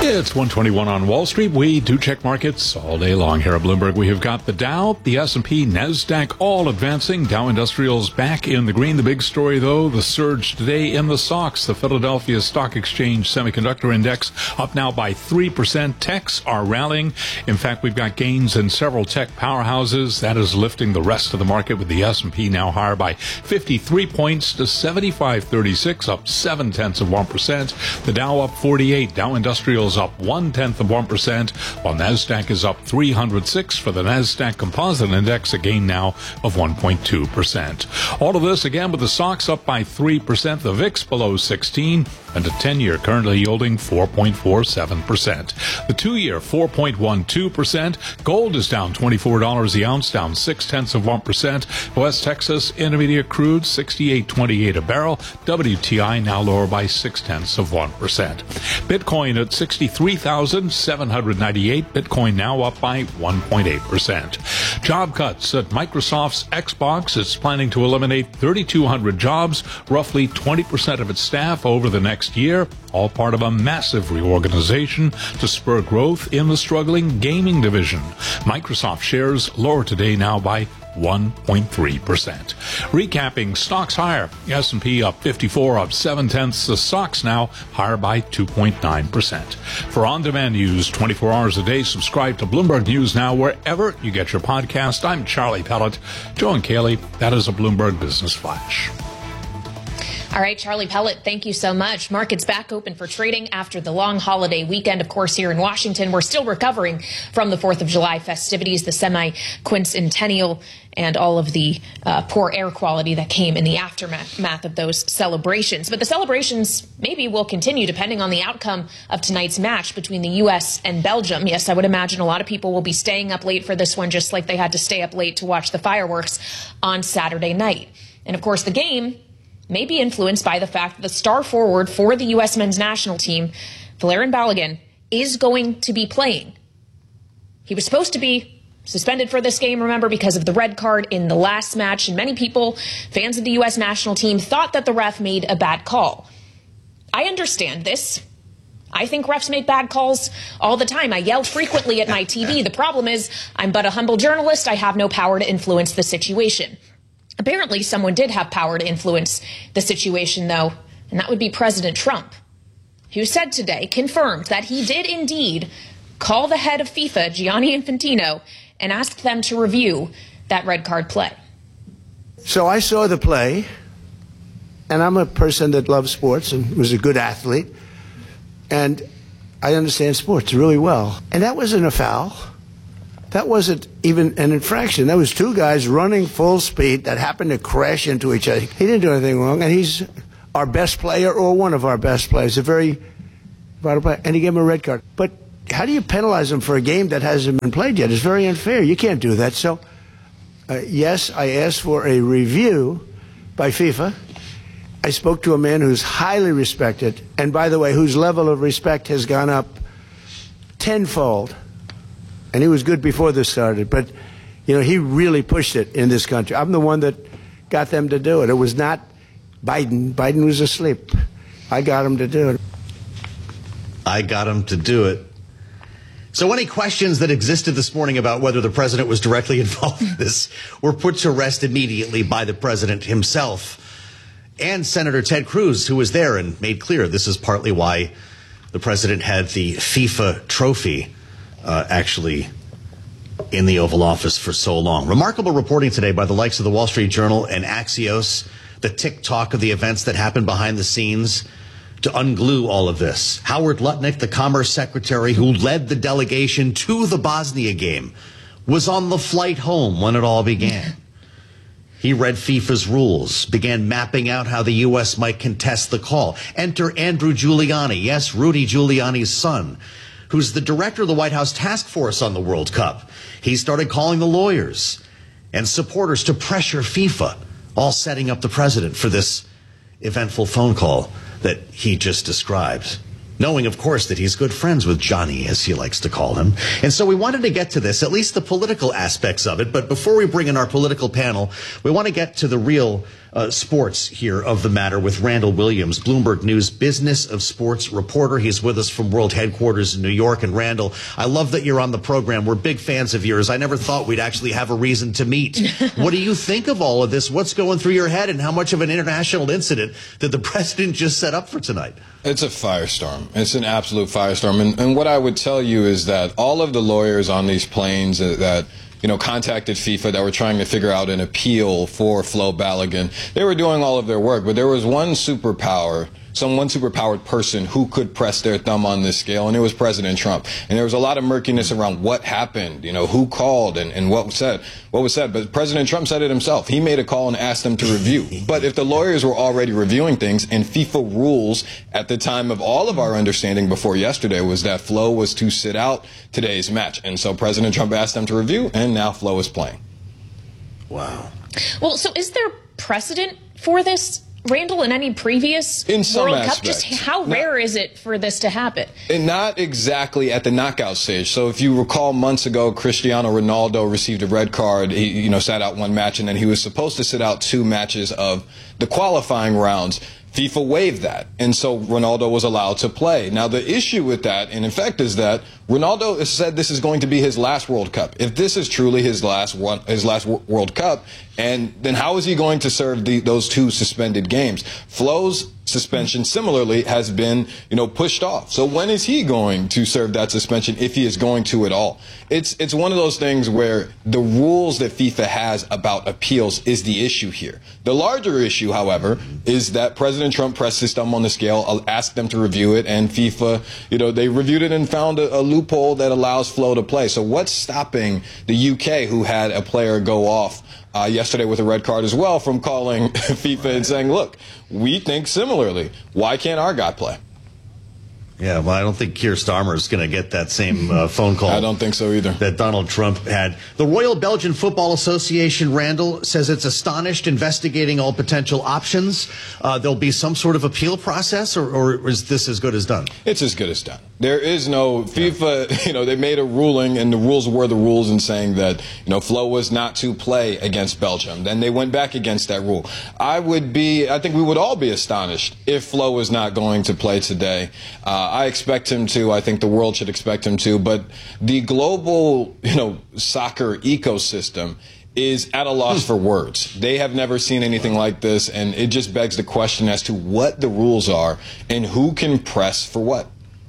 It's 121 on Wall Street. We do check markets all day long here at Bloomberg. We have got the Dow, the S&P, NASDAQ all advancing. Dow Industrials back in the green. The big story, though, the surge today in the stocks. The Philadelphia Stock Exchange Semiconductor Index up now by 3%. Techs are rallying. In fact, we've got gains in several tech powerhouses. That is lifting the rest of the market, with the S&P now higher by 53 points to 75.36, up 0.7%. The Dow up 48. Dow Industrials up 0.1%, while NASDAQ is up 306 for the NASDAQ Composite Index, a gain now of 1.2%. All of this, again, with the stocks up by 3%, the VIX below 16, and a 10-year currently yielding 4.47%. The 2-year, 4.12%. Gold is down $24 the ounce, down 0.6%. West Texas Intermediate crude, 68.28 a barrel. WTI now lower by 0.6%. Bitcoin at 63,798. Bitcoin now up by 1.8%. Job cuts at Microsoft's Xbox. It's planning to eliminate 3,200 jobs, roughly 20% of its staff over the next year, all part of a massive reorganization to spur growth in the struggling gaming division. Microsoft shares lower today now by 1.3%. Recapping, stocks higher. S&P up 54, up 0.7. The stocks now higher by 2.9%. For on-demand news 24 hours a day, subscribe to Bloomberg News Now wherever you get your podcast. I'm Charlie Pellet. Joe and Kaylee, that is a Bloomberg Business Flash. All right, Charlie Pellet, thank you so much. Markets back open for trading after the long holiday weekend. Of course, here in Washington, we're still recovering from the 4th of July festivities, the semi-quincentennial, and all of the poor air quality that came in the aftermath of those celebrations. But the celebrations maybe will continue depending on the outcome of tonight's match between the U.S. and Belgium. Yes, I would imagine a lot of people will be staying up late for this one, just like they had to stay up late to watch the fireworks on Saturday night. And of course, the game may be influenced by the fact that the star forward for the U.S. men's national team, Valerian Balogun, is going to be playing. He was supposed to be suspended for this game, remember, because of the red card in the last match, and many people, fans of the U.S. national team, thought that the ref made a bad call. I understand this. I think refs make bad calls all the time. I yell frequently at my TV. The problem is I'm but a humble journalist. I have no power to influence the situation. Apparently, someone did have power to influence the situation, though, and that would be President Trump, who said today, confirmed that he did indeed call the head of FIFA, Gianni Infantino, and ask them to review that red card play. So I saw the play, and I'm a person that loves sports and was a good athlete, and I understand sports really well. And that wasn't a foul. That wasn't even an infraction. That was two guys running full speed that happened to crash into each other. He didn't do anything wrong, and he's our best player or one of our best players, a very vital player, and he gave him a red card. But how do you penalize him for a game that hasn't been played yet? It's very unfair. You can't do that. So, yes, I asked for a review by FIFA. I spoke to a man who's highly respected, and by the way, whose level of respect has gone up tenfold. And he was good before this started, but, you know, he really pushed it in this country. I'm the one that got them to do it. It was not Biden. Biden was asleep. I got him to do it. I got him to do it. So any questions that existed this morning about whether the president was directly involved in this were put to rest immediately by the president himself and Senator Ted Cruz, who was there and made clear this is partly why the president had the FIFA trophy actually in the Oval Office for so long. Remarkable reporting today by the likes of the Wall Street Journal and Axios, the tick-tock of the events that happened behind the scenes to unglue all of this. Howard Lutnick, the Commerce Secretary who led the delegation to the Bosnia game, was on the flight home when it all began. He read FIFA's rules, began mapping out how the U.S. might contest the call. Enter Andrew Giuliani, yes, Rudy Giuliani's son, who's the director of the White House task force on the World Cup. He started calling the lawyers and supporters to pressure FIFA, all setting up the president for this eventful phone call that he just described, knowing, of course, that he's good friends with Johnny, as he likes to call him. And so we wanted to get to this, at least the political aspects of it. But before we bring in our political panel, we want to get to the real sports here of the matter with Randall Williams, Bloomberg News business of sports reporter. He's with us from world headquarters in New York. And Randall, I love that you're on the program. We're big fans of yours. I never thought we'd actually have a reason to meet. What do you think of all of this? What's going through your head, and how much of an international incident did the president just set up for tonight? It's a firestorm. It's an absolute firestorm. And what I would tell you is that all of the lawyers on these planes that contacted FIFA that were trying to figure out an appeal for Flo Balogun, they were doing all of their work, but there was one superpowered person who could press their thumb on this scale, and it was President Trump. And there was a lot of murkiness around what happened, who called and what was said. But President Trump said it himself. He made a call and asked them to review. But if the lawyers were already reviewing things, and FIFA rules at the time of all of our understanding before yesterday was that Flo was to sit out today's match. And so President Trump asked them to review, and now Flo is playing. Wow. Well, so is there precedent for this, Randall, in any previous World Cup? Just how rare is it for this to happen? And not exactly at the knockout stage. So if you recall, months ago, Cristiano Ronaldo received a red card. He, sat out one match, and then he was supposed to sit out 2 matches of the qualifying rounds. FIFA waived that, and so Ronaldo was allowed to play. Now, the issue with that, in effect, is that Ronaldo has said this is going to be his last World Cup. If this is truly his last World Cup, and then how is he going to serve those 2 suspended games? Flo's suspension, similarly, has been, pushed off. So when is he going to serve that suspension, if he is going to at all? It's one of those things where the rules that FIFA has about appeals is the issue here. The larger issue, however, is that President Trump pressed his thumb on the scale, asked them to review it, and FIFA, they reviewed it and found a loophole that allows Flo to play. So what's stopping the UK, who had a player go off yesterday with a red card as well, from calling FIFA and saying, look, we think similarly. Why can't our guy play? Yeah, well, I don't think Keir Starmer is going to get that same phone call. I don't think so either. That Donald Trump had. The Royal Belgian Football Association, Randall, says it's astonished, investigating all potential options. There'll be some sort of appeal process, or is this as good as done? It's as good as done. There is no FIFA, they made a ruling, and the rules were the rules, in saying that, Flo was not to play against Belgium. Then they went back against that rule. I think we would all be astonished if Flo was not going to play today. I expect him to. I think the world should expect him to. But the global, soccer ecosystem is at a loss for words. They have never seen anything like this, and it just begs the question as to what the rules are and who can press for what.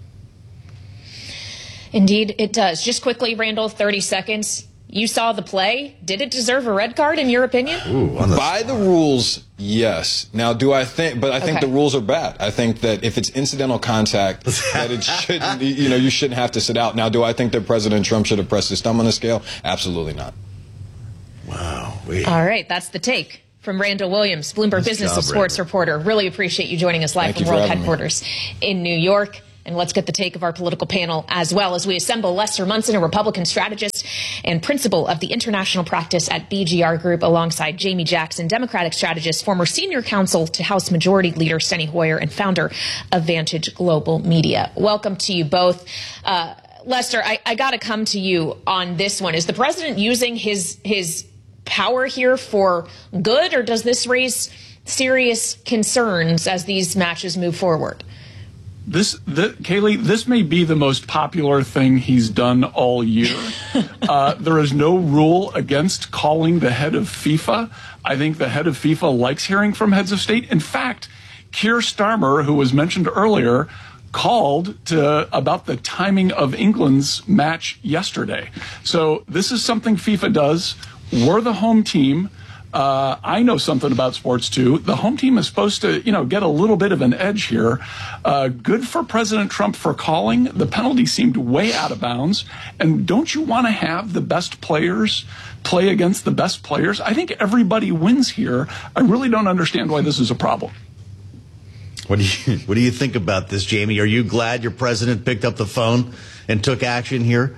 Indeed, it does. Just quickly, Randall, 30 seconds. You saw the play. Did it deserve a red card, in your opinion? By the rules, yes. Now, I think the rules are bad. I think that if it's incidental contact, that it shouldn't, you shouldn't have to sit out. Now, do I think that President Trump should have pressed his thumb on the scale? Absolutely not. Wow. All right, that's the take from Randall Williams, Bloomberg Business of Sports reporter. Really appreciate you joining us live from World Headquarters in New York. And let's get the take of our political panel as well as we assemble Lester Munson, a Republican strategist and principal of the international practice at BGR Group, alongside Jamie Jackson, Democratic strategist, former senior counsel to House Majority Leader Steny Hoyer, and founder of Vantage Global Media. Welcome to you both. Lester, I got to come to you on this one. Is the president using his power here for good, or does this serious concerns as these matches move forward? Kayleigh, this may be the most popular thing he's done all year. There is no rule against calling the head of FIFA. I think the head of FIFA likes hearing from heads of state. In fact, Keir Starmer, who was mentioned earlier, called about the timing of England's match yesterday. So this is something FIFA does. We're the home team. I know something about sports, too. The home team is supposed to, get a little bit of an edge here. Good for President Trump for calling. The penalty seemed way out of bounds. And don't you want to have the best players play against the best players? I think everybody wins here. I really don't understand why this is a problem. What do you think about this, Jamie? Are you glad your president picked up the phone and took action here?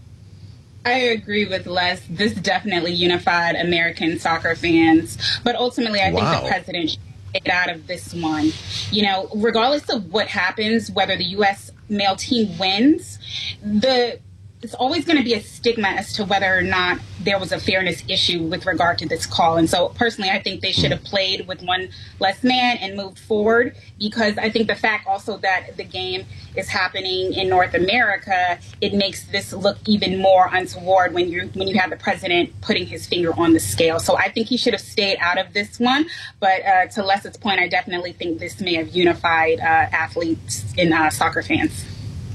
I agree with Les. This definitely unified American soccer fans. But ultimately, I think the president should get out of this one. Regardless of what happens, whether the U.S. male team wins, the it's always going to be a stigma as to whether or not there was a fairness issue with regard to this call. And so personally, I think they should have played with one less man and moved forward, because I think the fact also that the game is happening in North America, it makes this look even more untoward when you have the president putting his finger on the scale. So I think he should have stayed out of this one. But to Les's point, I definitely think this may have unified athletes and soccer fans.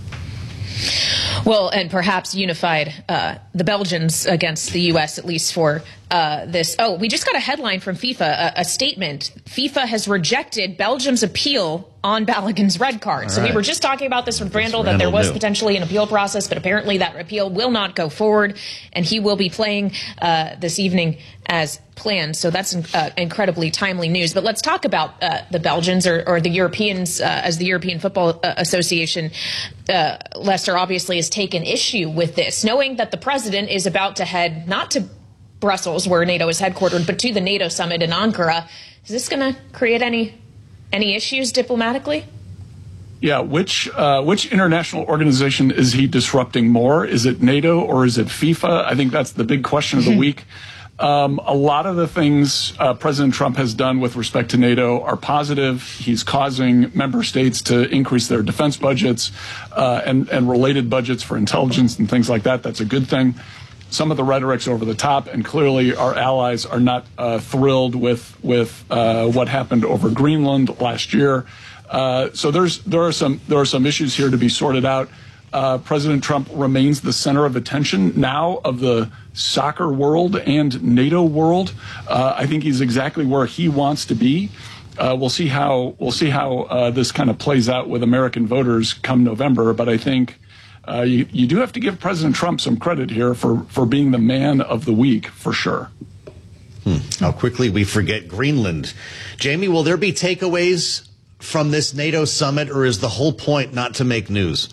Well, and perhaps unified the Belgians against the U.S., at least for this. Oh, we just got a headline from FIFA, a statement. FIFA has rejected Belgium's appeal on Balogun's red card. All so right. we were just talking about this with Randall, that there was potentially an appeal process, but apparently that appeal will not go forward, and he will be playing this evening as planned. So that's incredibly timely news. But let's talk about the Belgians or the Europeans, as the European Football Association. Lester obviously has taken issue with this, knowing that the president is about to head not to Brussels, where NATO is headquartered, but to the NATO summit in Ankara. Is this going to create any issues diplomatically? Yeah, which international organization is he disrupting more? Is it NATO or is it FIFA? I think that's the big question of the week. A lot of the things President Trump has done with respect to NATO are positive. He's causing member states to increase their defense budgets and related budgets for intelligence and things like that. That's a good thing. Some of the rhetoric's over the top, and clearly our allies are not thrilled with what happened over Greenland last year. So there are some issues here to be sorted out. President Trump remains the center of attention now of the soccer world and NATO world. I think he's exactly where he wants to be. We'll see how this kind of plays out with American voters come November. But I think you do have to give President Trump some credit here for being the man of the week, for sure. How quickly we forget Greenland. Jamie, will there be takeaways from this NATO summit, or is the whole point not to make news?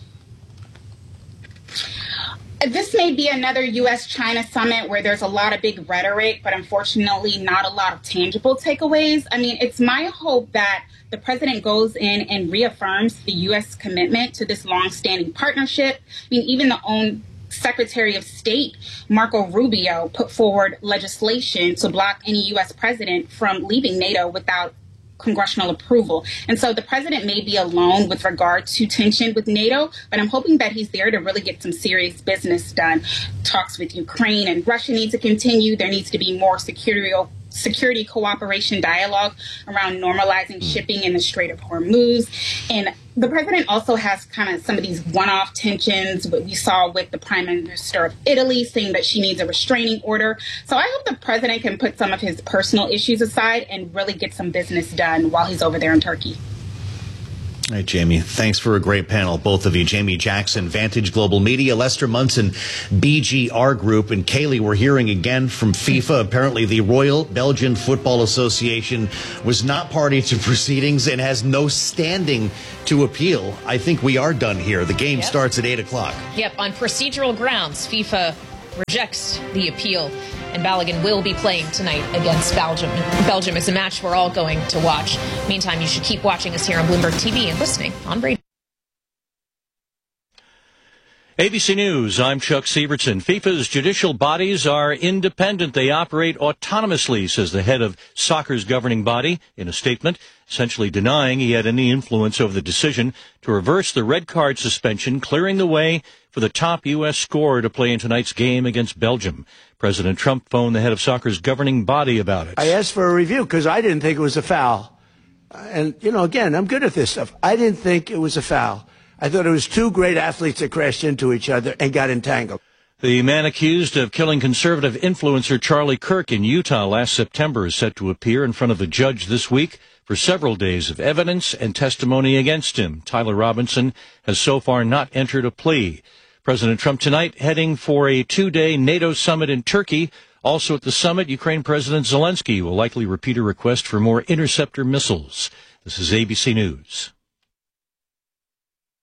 This may be another U.S.-China summit where there's a lot of big rhetoric, but unfortunately not a lot of tangible takeaways. I mean, it's my hope that the president goes in and reaffirms the U.S. commitment to this longstanding partnership. I mean, even the own Secretary of State, Marco Rubio, put forward legislation to block any U.S. president from leaving NATO without congressional approval. And so the president may be alone with regard to tension with NATO, but I'm hoping that he's there to really get some serious business done. Talks with Ukraine and Russia need to continue. There needs to be more security cooperation dialogue around normalizing shipping in the Strait of Hormuz. And the president also has kind of some of these one-off tensions, what we saw with the Prime Minister of Italy saying that she needs a restraining order. So I hope the president can put some of his personal issues aside and really get some business done while he's over there in Turkey. All right, Jamie, thanks for a great panel, both of you. Jamie Jackson, Vantage Global Media, Lester Munson, BGR Group, and Kaylee, we're hearing again from FIFA. Apparently, the Royal Belgian Football Association was not party to proceedings and has no standing to appeal. I think we are done here. The game starts at 8 o'clock. Yep, on procedural grounds, FIFA rejects the appeal, and Balogun will be playing tonight against Belgium. Belgium is a match we're all going to watch. Meantime, you should keep watching us here on Bloomberg TV and listening on Brady. ABC News, I'm Chuck Sievertson. FIFA's judicial bodies are independent. They operate autonomously, says the head of soccer's governing body in a statement, essentially denying he had any influence over the decision to reverse the red card suspension, clearing the way for the top U.S. scorer to play in tonight's game against Belgium. President Trump phoned the head of soccer's governing body about it. I asked for a review because I didn't think it was a foul. And, again, I'm good at this stuff. I didn't think it was a foul. I thought it was two great athletes that crashed into each other and got entangled. The man accused of killing conservative influencer Charlie Kirk in Utah last September is set to appear in front of a judge this week for several days of evidence and testimony against him. Tyler Robinson has so far not entered a plea. President Trump tonight heading for a 2-day NATO summit in Turkey. Also at the summit, Ukraine President Zelensky will likely repeat a request for more interceptor missiles. This is ABC News.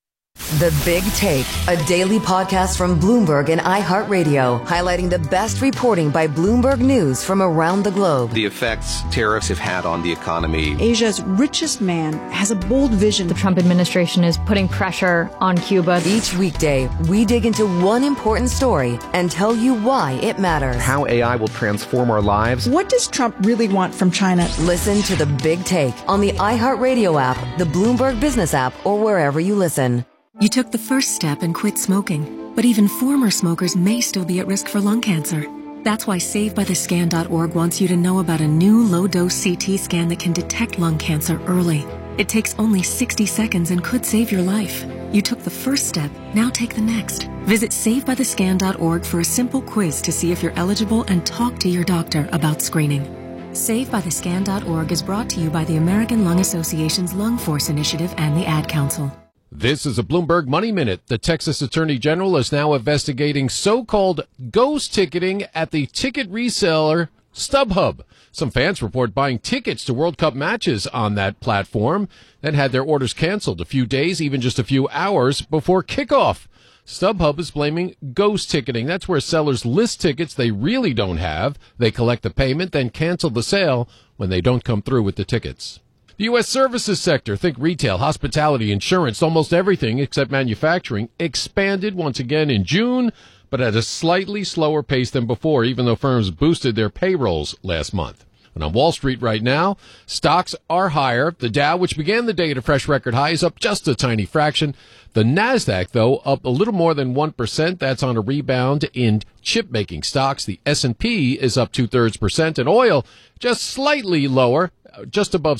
The Big Take, a daily podcast from Bloomberg and iHeartRadio, highlighting the best reporting by Bloomberg News from around the globe. The effects tariffs have had on the economy. Asia's richest man has a bold vision. The Trump administration is putting pressure on Cuba. Each weekday, we dig into one important story and tell you why it matters. How AI will transform our lives. What does Trump really want from China? Listen to The Big Take on the iHeartRadio app, the Bloomberg Business app, or wherever you listen. You took the first step and quit smoking, but even former smokers may still be at risk for lung cancer. That's why SaveByTheScan.org wants you to know about a new low-dose CT scan that can detect lung cancer early. It takes only 60 seconds and could save your life. You took the first step, now take the next. Visit SaveByTheScan.org for a simple quiz to see if you're eligible and talk to your doctor about screening. SaveByTheScan.org is brought to you by the American Lung Association's Lung Force Initiative and the Ad Council. This is a Bloomberg Money Minute. The Texas Attorney General is now investigating so-called ghost ticketing at the ticket reseller StubHub. Some fans report buying tickets to World Cup matches on that platform and had their orders canceled a few days, even just a few hours before kickoff. StubHub is blaming ghost ticketing. That's where sellers list tickets they really don't have. They collect the payment, then cancel the sale when they don't come through with the tickets. The U.S. services sector, think retail, hospitality, insurance, almost everything except manufacturing, expanded once again in June, but at a slightly slower pace than before, even though firms boosted their payrolls last month. And on Wall Street right now, stocks are higher. The Dow, which began the day at a fresh record high, is up just a tiny fraction. The NASDAQ, though, up a little more than 1%. That's on a rebound in chip-making stocks. The S&P is up 0.2%, and oil just slightly lower, just above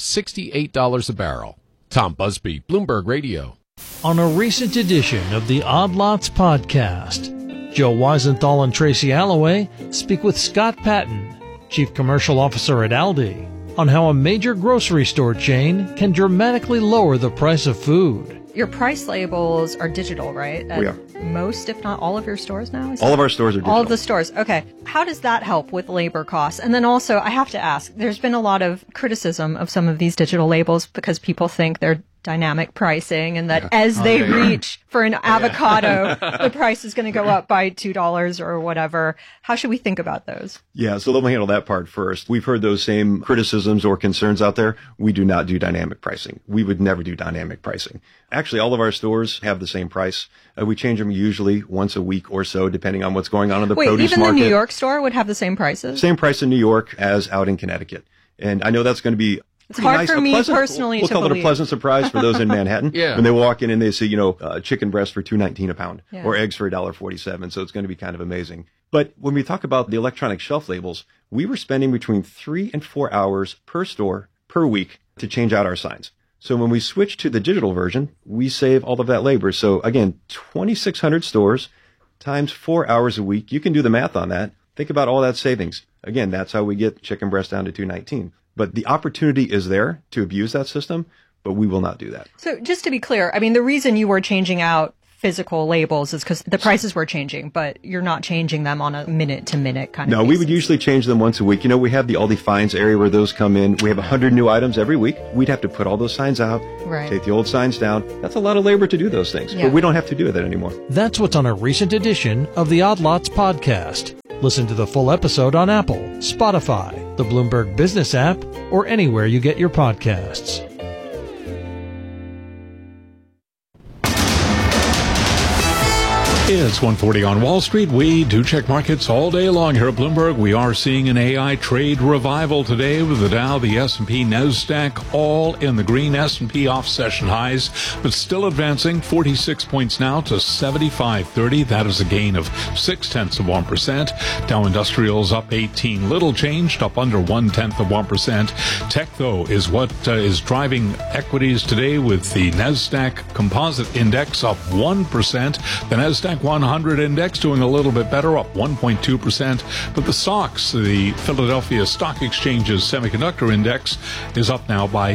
$68 a barrel. Tom Busby, Bloomberg Radio. On a recent edition of the Odd Lots podcast, Joe Weisenthal and Tracy Alloway speak with Scott Patton, Chief Commercial Officer at Aldi, on how a major grocery store chain can dramatically lower the price of food. Your price labels are digital, right? We are. Most, if not all of your stores now? All of our stores are digital. All of the stores. Okay. How does that help with labor costs? And then also, I have to ask, there's been a lot of criticism of some of these digital labels because people think they're dynamic pricing and that as they reach for an avocado, the price is going to go up by $2 or whatever. How should we think about those? Yeah, so let me handle that part first. We've heard those same criticisms or concerns out there. We do not do dynamic pricing. We would never do dynamic pricing. Actually, all of our stores have the same price. We change them usually once a week or so, depending on what's going on in the produce market. Wait, even the New York store would have the same prices? Same price in New York as out in Connecticut. And I know that's going to be it's hard for me personally to believe. We'll call it a pleasant surprise for those in Manhattan. When they walk in and they see, chicken breast for $2.19 a pound or eggs for $1.47. So it's going to be kind of amazing. But when we talk about the electronic shelf labels, we were spending between 3 and 4 hours per store per week to change out our signs. So when we switch to the digital version, we save all of that labor. So again, 2,600 stores times 4 hours a week. You can do the math on that. Think about all that savings. Again, that's how we get chicken breast down to $2.19. But the opportunity is there to abuse that system, but we will not do that. So just to be clear, I mean, the reason you were changing out physical labels is because the prices were changing, but you're not changing them on a minute-to-minute kind of basis. No, we would usually change them once a week. We have the Aldi Finds area where those come in. We have 100 new items every week. We'd have to put all those signs out, take the old signs down. That's a lot of labor to do those things, but we don't have to do that anymore. That's what's on a recent edition of the Odd Lots podcast. Listen to the full episode on Apple, Spotify, the Bloomberg Business app, or anywhere you get your podcasts. It's 1:40 on Wall Street. We do check markets all day long here at Bloomberg. We are seeing an AI trade revival today with the Dow, the S&P, NASDAQ all in the green. S&P off session highs, but still advancing 46 points now to 75.30. That is a gain of 0.6%. Dow Industrials up 18, little changed, up under 0.1%. Tech, though, is what is driving equities today with the NASDAQ Composite Index up 1%. The NASDAQ NASDAQ 100 index doing a little bit better, up 1.2%. But the SOX, the Philadelphia Stock Exchange's semiconductor index, is up now by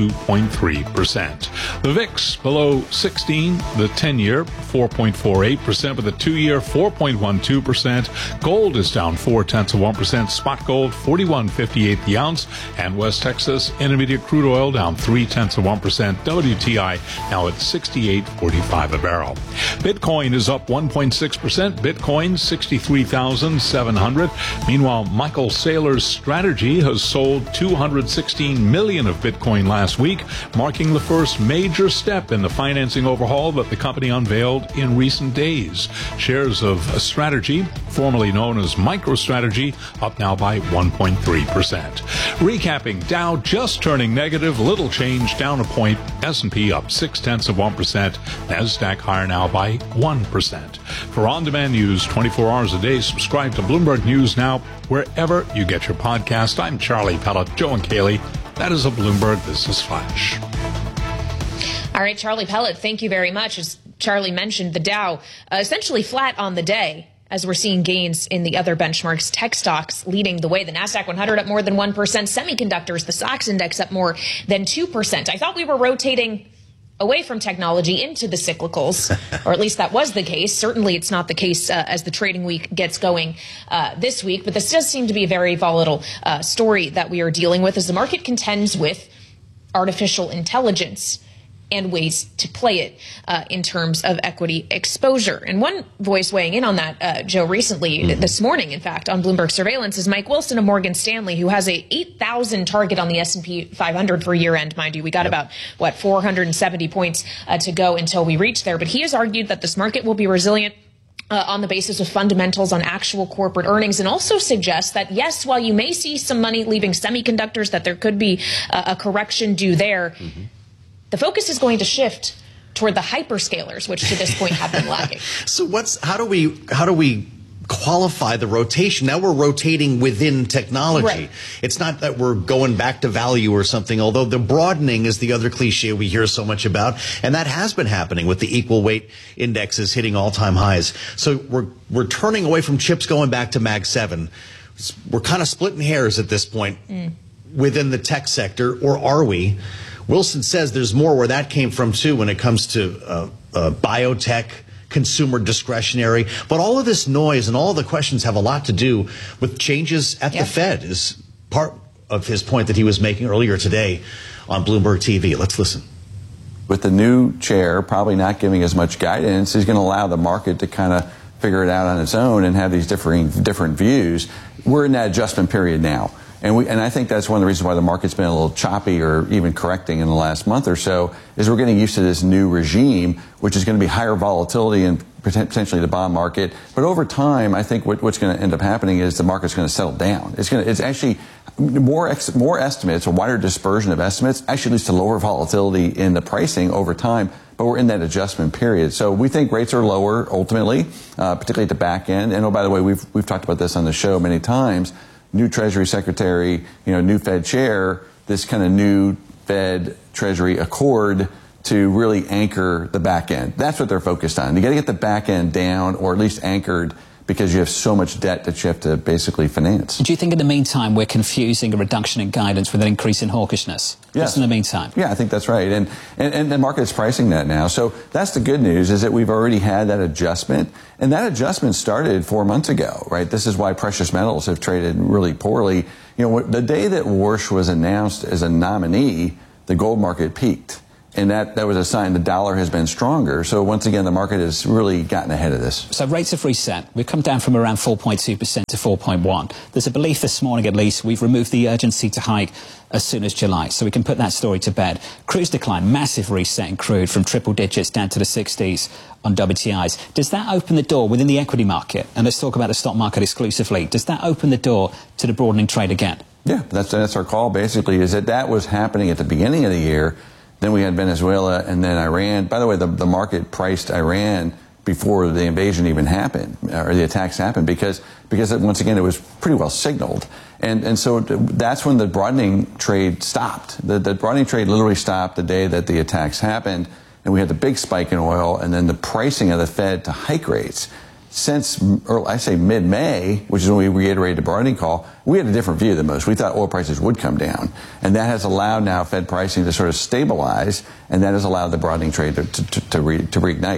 2.3%. The VIX below 16, the 10-year 4.48%, but the 2-year 4.12%. Gold is down 0.4%. Spot gold 41.58 the ounce, and West Texas Intermediate crude oil down 0.3%. WTI now at 68.45 a barrel. Bitcoin is up 1.6%. Bitcoin 63,700. Meanwhile, Michael Saylor's strategy has sold 216 million of Bitcoin last week, marking the first major step in the financing overhaul that the company unveiled in recent days. Shares of Strategy, formerly known as MicroStrategy, up now by 1.3%. Recapping, Dow just turning negative, little change, down a point. S&P up 0.6%. NASDAQ higher now by 1%. For on-demand news 24 hours a day, subscribe to Bloomberg News Now wherever you get your podcast. I'm Charlie Pellet, Joe and Kaylee. That is a Bloomberg Business Flash. All right, Charlie Pellet, thank you very much. As Charlie mentioned, the Dow essentially flat on the day, as we're seeing gains in the other benchmarks. Tech stocks leading the way. The NASDAQ 100 up more than 1%. Semiconductors, the SOX index up more than 2%. I thought we were rotating away from technology into the cyclicals, or at least that was the case. Certainly it's not the case as the trading week gets going this week, but this does seem to be a very volatile story that we are dealing with as the market contends with artificial intelligence and ways to play it in terms of equity exposure. And one voice weighing in on that, Joe, recently, this morning, in fact, on Bloomberg Surveillance, is Mike Wilson of Morgan Stanley, who has a 8,000 target on the S&P 500 for year-end, mind you. We got about, 470 points to go until we reach there. But he has argued that this market will be resilient on the basis of fundamentals on actual corporate earnings, and also suggests that, yes, while you may see some money leaving semiconductors, that there could be a correction due there. The focus is going to shift toward the hyperscalers, which to this point have been lagging. So how do we qualify the rotation? Now we're rotating within technology. Right. It's not that we're going back to value or something, although the broadening is the other cliche we hear so much about, and that has been happening with the equal weight indexes hitting all-time highs. So we're turning away from chips, going back to Mag 7. We're kind of splitting hairs at this point within the tech sector, or are we? Wilson says there's more where that came from, too, when it comes to biotech, consumer discretionary. But all of this noise and all the questions have a lot to do with changes at the Fed, is part of his point that he was making earlier today on Bloomberg TV. Let's listen. With the new chair probably not giving as much guidance, he's going to allow the market to kind of figure it out on its own and have these different views. We're in that adjustment period now. And I think that's one of the reasons why the market's been a little choppy or even correcting in the last month or so, is we're getting used to this new regime, which is going to be higher volatility and potentially the bond market. But over time, I think what's going to end up happening is the market's going to settle down. It's actually more estimates, a wider dispersion of estimates, actually leads to lower volatility in the pricing over time. But we're in that adjustment period. So we think rates are lower ultimately, particularly at the back end. And oh, by the way, we've talked about this on the show many times. New Treasury Secretary, new Fed chair, this kind of new Fed Treasury accord to really anchor the back end. That's what they're focused on. You got to get the back end down, or at least anchored, because you have so much debt that you have to basically finance. Do you think in the meantime we're confusing a reduction in guidance with an increase in hawkishness? Yes. Just in the meantime? Yeah, I think that's right. And the market is pricing that now. So that's the good news, is that we've already had that adjustment. And that adjustment started 4 months ago, right? This is why precious metals have traded really poorly. The day that Warsh was announced as a nominee, the gold market peaked. And that was a sign the dollar has been stronger. So once again, the market has really gotten ahead of this. So rates have reset. We've come down from around 4.2% to 4.1. There's a belief this morning, at least, we've removed the urgency to hike as soon as July. So we can put that story to bed. Crude's decline, massive reset in crude from triple digits down to the 60s on WTIs. Does that open the door within the equity market? And let's talk about the stock market exclusively. Does that open the door to the broadening trade again? Yeah, that's our call, basically, is that was happening at the beginning of the year. Then we had Venezuela and then Iran. By the way, the market priced Iran before the invasion even happened, or the attacks happened, because once again, it was pretty well signaled. And so that's when the broadening trade stopped. The broadening trade literally stopped the day that the attacks happened. and we had the big spike in oil, and then the pricing of the Fed to hike rates. Since, I say mid-May, which is when we reiterated the broadening call, we had a different view than most. We thought oil prices would come down. And that has allowed now Fed pricing to sort of stabilize, and that has allowed the broadening trade to reignite.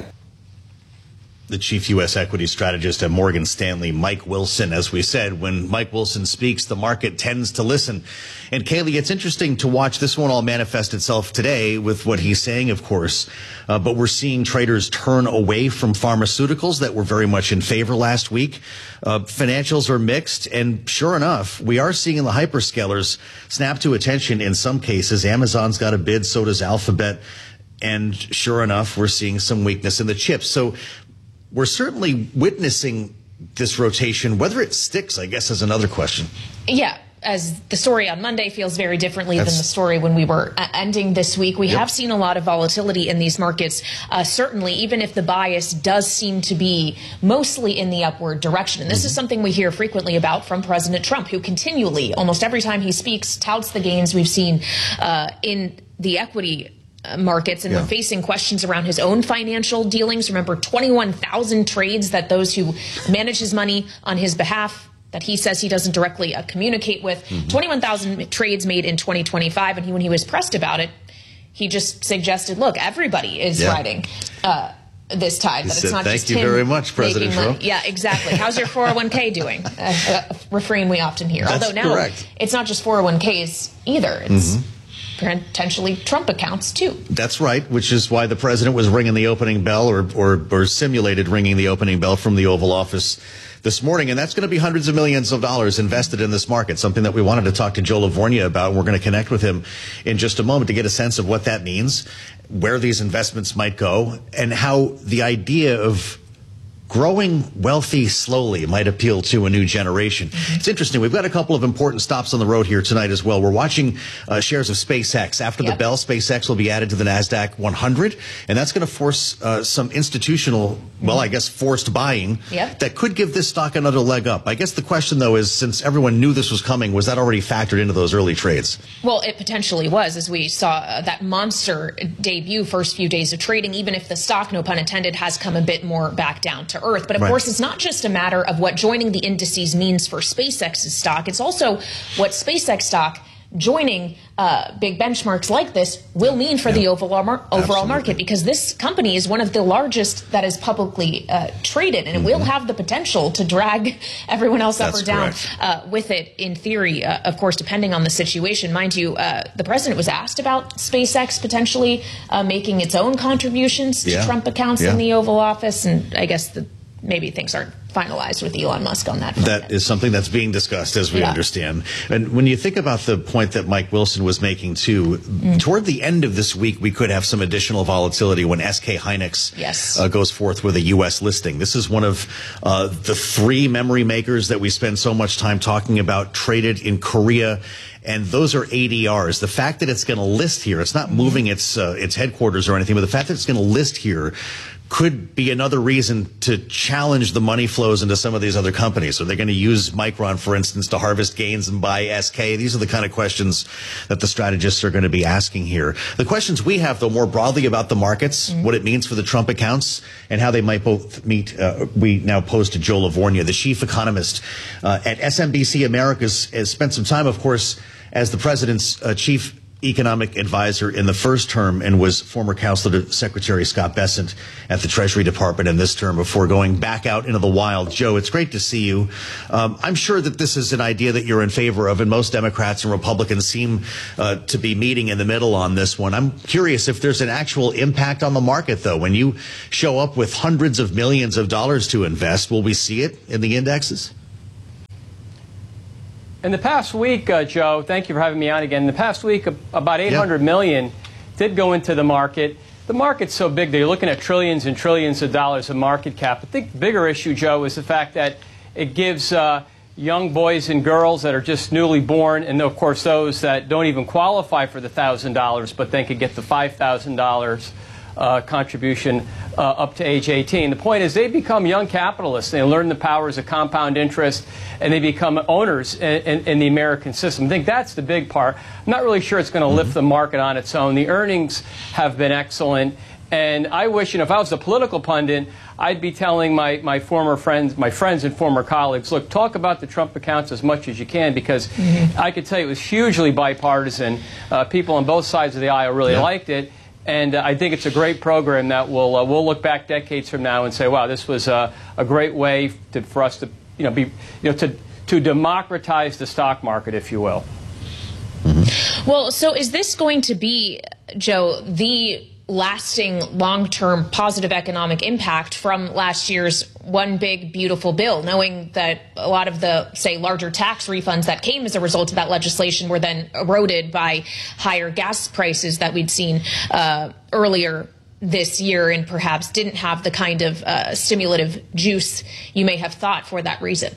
The chief U.S. equity strategist at Morgan Stanley, Mike Wilson. As we said, when Mike Wilson speaks, the market tends to listen. And Kaylee, it's interesting to watch. This won't all manifest itself today with what he's saying, of course. But we're seeing traders turn away from pharmaceuticals that were very much in favor last week. Financials are mixed. And sure enough, we are seeing the hyperscalers snap to attention in some cases. Amazon's got a bid, so does Alphabet. And sure enough, we're seeing some weakness in the chips. So we're certainly witnessing this rotation. Whether it sticks, I guess, is another question. Yeah. As the story on Monday feels very differently than the story when we were ending this week. We have seen a lot of volatility in these markets, certainly, even if the bias does seem to be mostly in the upward direction. And this is something we hear frequently about from President Trump, who continually, almost every time he speaks, touts the gains we've seen in the equity markets, and when facing questions around his own financial dealings. Remember, 21,000 trades that those who manage his money on his behalf that he says he doesn't directly communicate with, 21,000 trades made in 2025. And when he was pressed about it, he just suggested, look, everybody is riding this tide. That it's not just him. Thank you very much, President Trump. Yeah, exactly. How's your 401k doing? A refrain we often hear. That's Although now correct. It's not just 401ks either. It's potentially Trump accounts too. That's right, which is why the president was ringing the opening bell, or simulated ringing the opening bell from the Oval Office this morning. And that's going to be hundreds of millions of dollars invested in this market, something that we wanted to talk to Joe Lavorgna about. We're going to connect with him in just a moment to get a sense of what that means, where these investments might go, and how the idea of growing wealthy slowly might appeal to a new generation. It's interesting. We've got a couple of important stops on the road here tonight as well. We're watching shares of SpaceX. After the bell, SpaceX will be added to the NASDAQ 100, and that's going to force some institutional, well, I guess, forced buying that could give this stock another leg up. I guess the question, though, is since everyone knew this was coming, was that already factored into those early trades? Well, it potentially was, as we saw that monster debut first few days of trading, even if the stock, no pun intended, has come a bit more back down to earth. But of course, it's not just a matter of what joining the indices means for SpaceX's stock. It's also what SpaceX stock joining big benchmarks like this will mean for the overall market, because this company is one of the largest that is publicly traded, and it will have the potential to drag everyone else up or down with it, in theory, of course, depending on the situation. Mind you, the president was asked about SpaceX potentially making its own contributions to Trump accounts in the Oval Office, and I guess maybe things aren't finalized with Elon Musk on that front. That is something that's being discussed, as we understand. And when you think about the point that Mike Wilson was making, too, toward the end of this week, we could have some additional volatility when SK Hynix goes forth with a U.S. listing. This is one of the three memory makers that we spend so much time talking about, traded in Korea. And those are ADRs. The fact that it's going to list here, it's not moving its headquarters or anything, but the fact that it's going to list here could be another reason to challenge the money flows into some of these other companies. So they're going to use Micron, for instance, to harvest gains and buy SK. These are the kind of questions that the strategists are going to be asking here. The questions we have, though, more broadly about the markets, what it means for the Trump accounts, and how they might both meet, we now pose to Joe Lavorgna, the chief economist at SMBC Americas, has spent some time, of course, as the president's chief economic advisor in the first term, and was former counselor to Secretary Scott Bessent at the Treasury Department in this term before going back out into the wild. Joe, it's great to see you. I'm sure that this is an idea that you're in favor of, and most Democrats and Republicans seem to be meeting in the middle on this one. I'm curious if there's an actual impact on the market, though. When you show up with hundreds of millions of dollars to invest, will we see it in the indexes? In the past week, Joe, thank you for having me on again. In the past week, about 800 million did go into the market. The market's so big that you're looking at trillions and trillions of dollars of market cap. I think the bigger issue, Joe, is the fact that it gives young boys and girls that are just newly born, and of course those that don't even qualify for the $1,000, but then could get the $5,000 contribution up to age 18. The point is they become young capitalists. They learn the powers of compound interest, and they become owners in the American system. I think that's the big part. I'm not really sure it's going to lift the market on its own. The earnings have been excellent, And I wish, if I was a political pundit, I'd be telling my friends and former colleagues, look, talk about the Trump accounts as much as you can, because I could tell you it was hugely bipartisan. People on both sides of the aisle really liked it. And I think it's a great program that we'll look back decades from now and say, wow, this was a great way for us to, to democratize the stock market, if you will. Well, so is this going to be, Joe, the lasting long-term positive economic impact from last year's One Big Beautiful Bill, knowing that a lot of the, say, larger tax refunds that came as a result of that legislation were then eroded by higher gas prices that we'd seen earlier this year, and perhaps didn't have the kind of stimulative juice you may have thought for that reason?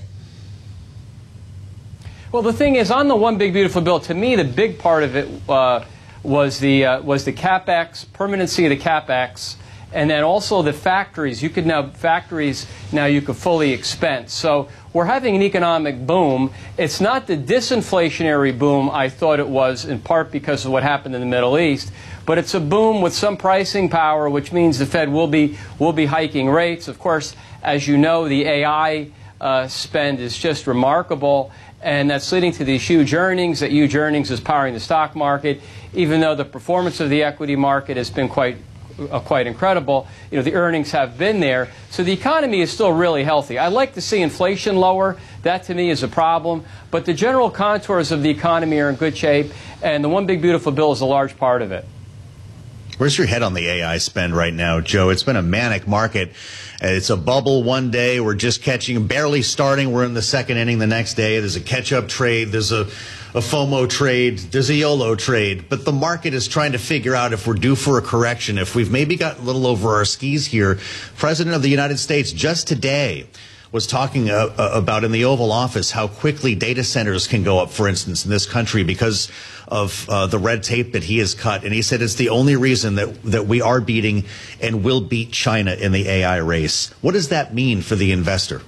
Well, the thing is, on the One Big Beautiful Bill, to me, the big part of it was the CapEx, permanency of the CapEx, and then also the factories. You could now you could fully expense. So we're having an economic boom. It's not the disinflationary boom I thought it was, in part because of what happened in the Middle East, but it's a boom with some pricing power, which means the Fed will be hiking rates. Of course, as you know, the AI spend is just remarkable. And that's leading to these huge earnings. That huge earnings is powering the stock market. Even though the performance of the equity market has been quite incredible, the earnings have been there. So the economy is still really healthy. I'd like to see inflation lower. That, to me, is a problem. But the general contours of the economy are in good shape, and the One Big Beautiful Bill is a large part of it. Where's your head on the AI spend right now, Joe? It's been a manic market. It's a bubble one day. We're just barely starting. We're in the second inning the next day. There's a catch-up trade. There's a FOMO trade. There's a YOLO trade. But the market is trying to figure out if we're due for a correction, if we've maybe got a little over our skis here. President of the United States just today was talking about in the Oval Office how quickly data centers can go up, for instance, in this country because of the red tape that he has cut. And he said it's the only reason that we are beating and will beat China in the AI race. What does that mean for the investor?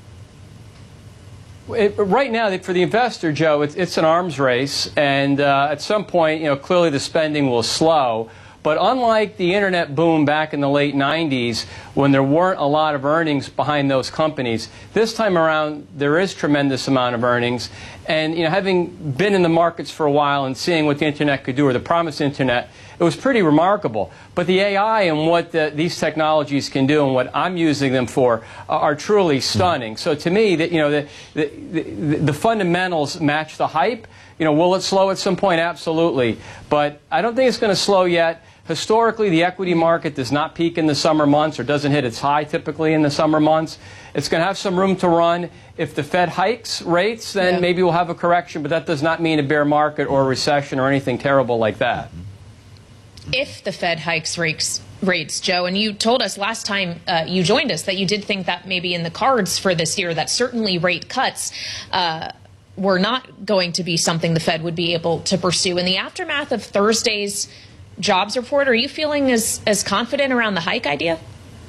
Right now, for the investor, Joe, it's an arms race. And at some point, clearly the spending will slow. But unlike the internet boom back in the late 90s, when there weren't a lot of earnings behind those companies, this time around there is tremendous amount of earnings. And having been in the markets for a while and seeing what the internet could do, or the promised internet, it was pretty remarkable. But the AI and what these technologies can do and what I'm using them for are truly stunning. So to me, the fundamentals match the hype. Will it slow at some point? Absolutely. But I don't think it's going to slow yet. Historically, the equity market does not peak in the summer months, or doesn't hit its high typically in the summer months. It's going to have some room to run. If the Fed hikes rates, then maybe we'll have a correction, but that does not mean a bear market or a recession or anything terrible like that. If the Fed hikes rates, Joe, and you told us last time you joined us that you did think that maybe in the cards for this year, that certainly rate cuts were not going to be something the Fed would be able to pursue. In the aftermath of Thursday's jobs report, are you feeling as confident around the hike idea?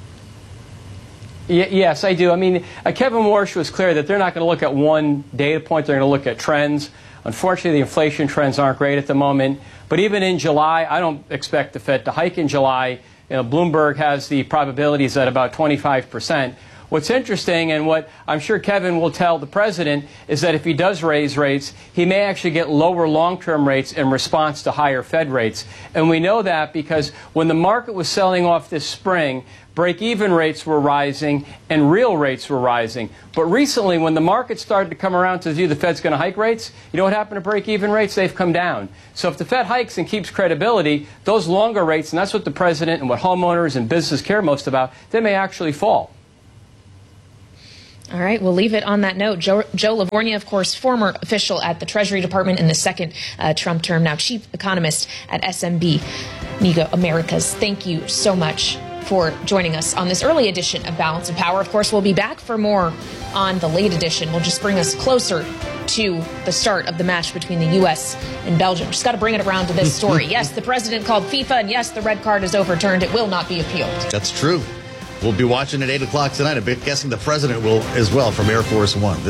Yes, I do. I mean, Kevin Warsh was clear that they're not going to look at one data point. They're going to look at trends. Unfortunately, the inflation trends aren't great at the moment. But even in July, I don't expect the Fed to hike in July. Bloomberg has the probabilities at about 25%. What's interesting, and what I'm sure Kevin will tell the president, is that if he does raise rates, he may actually get lower long-term rates in response to higher Fed rates. And we know that because when the market was selling off this spring, break-even rates were rising and real rates were rising. But recently, when the market started to come around to the view the Fed's going to hike rates, you know what happened to break-even rates? They've come down. So if the Fed hikes and keeps credibility, those longer rates, and that's what the president and what homeowners and business care most about, they may actually fall. All right, we'll leave it on that note. Joe Lavorgna, of course, former official at the Treasury Department in the second Trump term, now chief economist at SMB Americas. Thank you so much for joining us on this early edition of Balance of Power. Of course, we'll be back for more on the late edition. We'll just bring us closer to the start of the match between the U.S. and Belgium. Just got to bring it around to this story. Yes, the president called FIFA, and yes, the red card is overturned. It will not be appealed. That's true. We'll be watching at 8 o'clock tonight. I'm guessing the president will as well from Air Force One. This is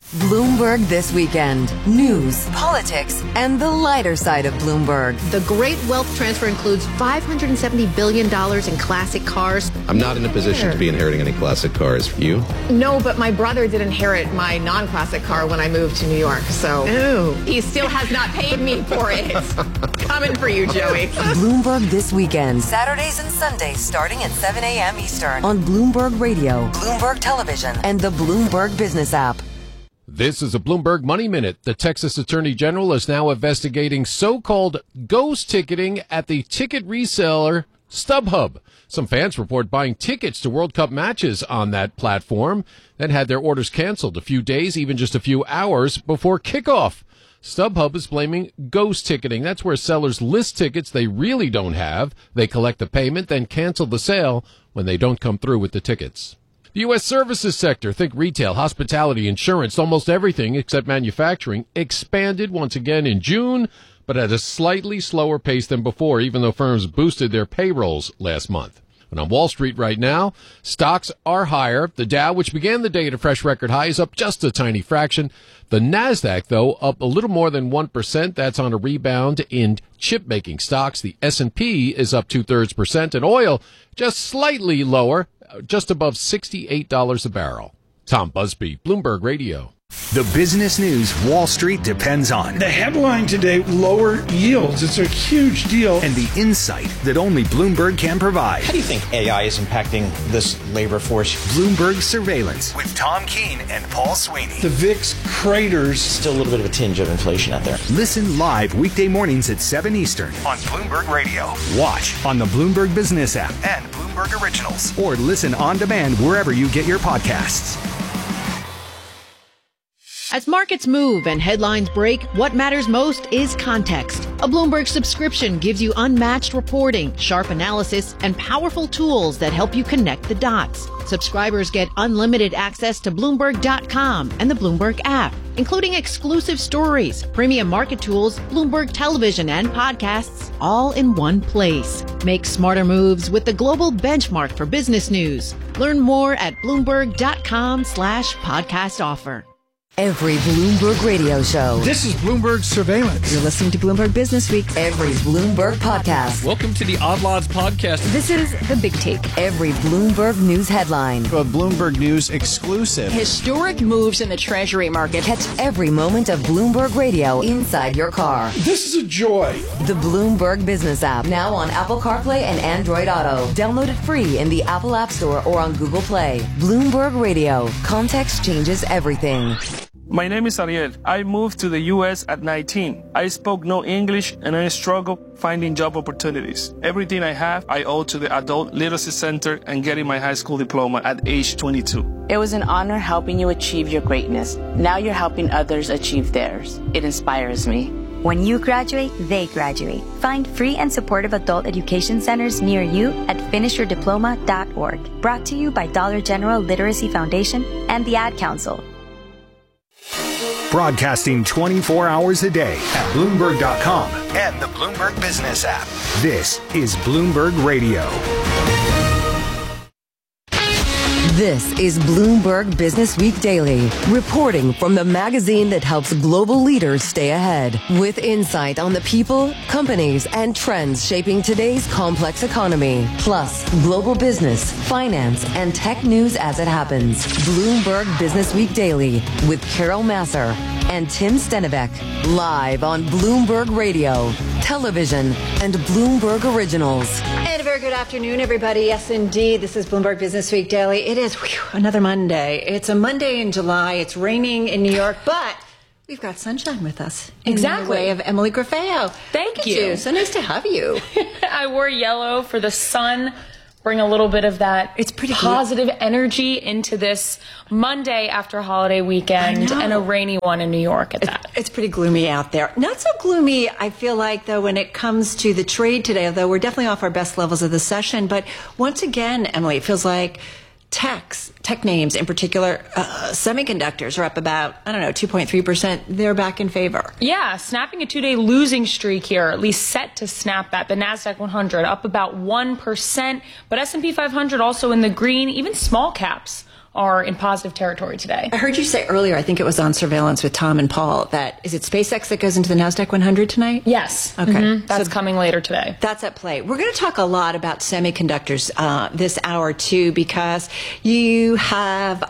Bloomberg This Weekend. News, politics, and the lighter side of Bloomberg. The great wealth transfer includes $570 billion in classic cars. I'm not in a position to be inheriting any classic cars. You? No, but my brother did inherit my non-classic car when I moved to New York, so he still has not paid me for it. Coming for you, Joey. Bloomberg This Weekend. Saturdays and Sundays starting at 7 a.m. Eastern on Bloomberg Radio, Bloomberg Television, and the Bloomberg Business app. This is a Bloomberg Money Minute. The Texas Attorney General is now investigating so-called ghost ticketing at the ticket reseller StubHub. Some fans report buying tickets to World Cup matches on that platform, then had their orders canceled a few days, even just a few hours before kickoff. StubHub is blaming ghost ticketing. That's where sellers list tickets they really don't have. They collect the payment, then cancel the sale when they don't come through with the tickets. The U.S. services sector, think retail, hospitality, insurance, almost everything except manufacturing, expanded once again in June, but at a slightly slower pace than before, even though firms boosted their payrolls last month. But on Wall Street right now, stocks are higher. The Dow, which began the day at a fresh record high, is up just a tiny fraction. The NASDAQ, though, up a little more than 1%. That's on a rebound in chip-making stocks. The S&P is up 0.2%, and oil just slightly lower, just above $68 a barrel. Tom Busby, Bloomberg Radio. The business news Wall Street depends on. The headline today, lower yields. It's a huge deal. And the insight that only Bloomberg can provide. How do you think AI is impacting this labor force? Bloomberg Surveillance with Tom Keene and Paul Sweeney. The VIX craters. Still a little bit of a tinge of inflation out there. Listen live weekday mornings at 7 Eastern on Bloomberg Radio. Watch on the Bloomberg Business app and Bloomberg Originals. Or listen on demand wherever you get your podcasts. As markets move and headlines break, what matters most is context. A Bloomberg subscription gives you unmatched reporting, sharp analysis, and powerful tools that help you connect the dots. Subscribers get unlimited access to Bloomberg.com and the Bloomberg app, including exclusive stories, premium market tools, Bloomberg television, and podcasts, all in one place. Make smarter moves with the global benchmark for business news. Learn more at Bloomberg.com/podcast offer. Every Bloomberg radio show. This is Bloomberg Surveillance. You're listening to Bloomberg Business Week. Every Bloomberg podcast. Welcome to the Odd Lots podcast. This is The Big Take. Every Bloomberg news headline. A Bloomberg News exclusive. Historic moves in the Treasury market. Catch every moment of Bloomberg Radio inside your car. This is a joy. The Bloomberg Business app, now on Apple CarPlay and Android Auto. Download it free in the Apple App Store or on Google Play. Bloomberg Radio. Context changes everything. My name is Ariel. I moved to the U.S. at 19. I spoke no English and I struggled finding job opportunities. Everything I have, I owe to the Adult Literacy Center and getting my high school diploma at age 22. It was an honor helping you achieve your greatness. Now you're helping others achieve theirs. It inspires me. When you graduate, they graduate. Find free and supportive adult education centers near you at finishyourdiploma.org. Brought to you by Dollar General Literacy Foundation and the Ad Council. Broadcasting 24 hours a day at Bloomberg.com and the Bloomberg Business app. This is Bloomberg Radio. This is Bloomberg Business Week Daily, reporting from the magazine that helps global leaders stay ahead, with insight on the people, companies, and trends shaping today's complex economy, plus global business, finance, and tech news as it happens. Bloomberg Business Week Daily with Carol Masser and Tim Stenivek, live on Bloomberg Radio, television, and Bloomberg Originals. And a very good afternoon, everybody. Yes, indeed. This is Bloomberg Business Week Daily. It is another Monday. It's a Monday in July. It's raining in New York, but we've got sunshine with us. Exactly. In the way of Emily Grafeo. Thank you. So nice to have you. I wore yellow for the sun. Bring a little bit of that positive energy into this Monday after holiday weekend and a rainy one in New York at that. It's pretty gloomy out there. Not so gloomy, I feel like, though, when it comes to the trade today, although we're definitely off our best levels of the session. But once again, Emily, it feels like tech names in particular, semiconductors are up about, 2.3%. They're back in favor. Yeah, snapping a two-day losing streak here, at least set to snap that. The NASDAQ 100 up about 1%, but S&P 500 also in the green, even small caps are in positive territory today. I heard you say earlier, I think it was on Surveillance with Tom and Paul, that is it SpaceX that goes into the NASDAQ 100 tonight? Yes. Okay. That's coming later today. That's at play. We're going to talk a lot about semiconductors this hour, too, because you have